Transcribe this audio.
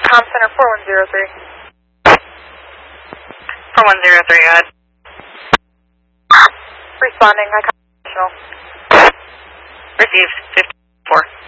Com Center 4103. 4103, go ahead. Responding, I com. Received, 54.